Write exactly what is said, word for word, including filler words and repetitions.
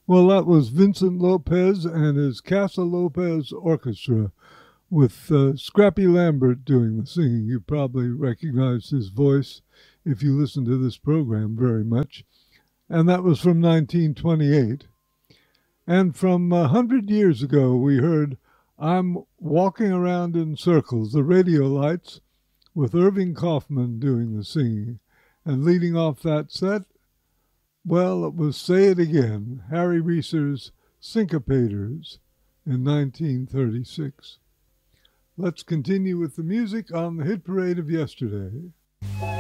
Well, that was Vincent Lopez and his Casa Lopez Orchestra with uh, Scrappy Lambert doing the singing. You probably recognize his voice if you listen to this program very much. And that was from nineteen twenty-eight. And from a hundred years ago, we heard I'm Walking Around in Circles, the Radio Lights, with Irving Kaufman doing the singing. And leading off that set, well, it was Say It Again, Harry Reeser's Syncopators in nineteen thirty-six. Let's continue with the music on the hit parade of yesterday.